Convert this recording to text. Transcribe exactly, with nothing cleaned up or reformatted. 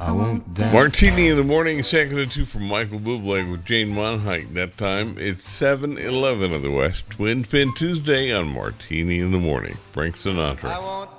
I won't dance. Martini in the Morning, second and two from Michael Bublé with Jane Monheit. That time, it's seven eleven of the West. Twin Spin Tuesday on Martini in the Morning. Frank Sinatra. I won't